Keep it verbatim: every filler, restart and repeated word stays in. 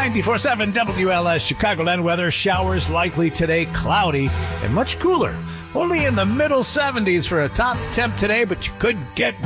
ninety-four point seven W L S Chicagoland weather. Showers likely today, cloudy and much cooler. Only in the middle seventies for a top temp today, but you could get